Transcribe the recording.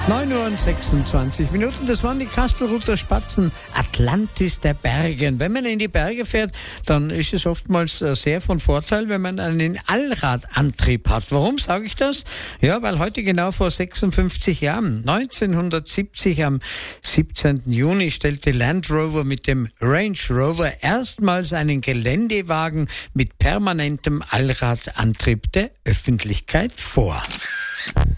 9:26 Uhr. Das waren die Kastelruther Spatzen, Atlantis der Bergen. Wenn man in die Berge fährt, dann ist es oftmals sehr von Vorteil, wenn man einen Allradantrieb hat. Warum sage ich das? Ja, weil heute genau vor 56 Jahren, 1970 am 17. Juni, stellte Land Rover mit dem Range Rover erstmals einen Geländewagen mit permanentem Allradantrieb der Öffentlichkeit vor.